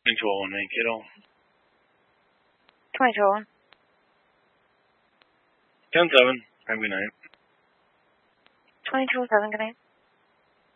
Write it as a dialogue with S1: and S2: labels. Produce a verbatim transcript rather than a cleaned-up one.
S1: twenty-two oh one, kiddo.
S2: twenty-two oh one.
S1: ten seven, have a good night.
S2: twenty-two oh seven, good night.